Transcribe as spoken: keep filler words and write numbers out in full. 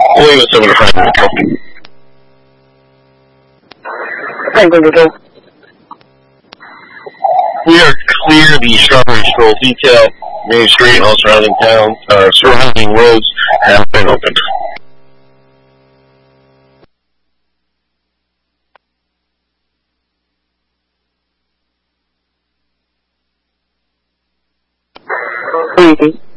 William seven to Franklin Control. Franklin Control. We are clear the Strawberry Stroll detail. Main Street, all surrounding towns, uh, surrounding roads have been opened. Thank you.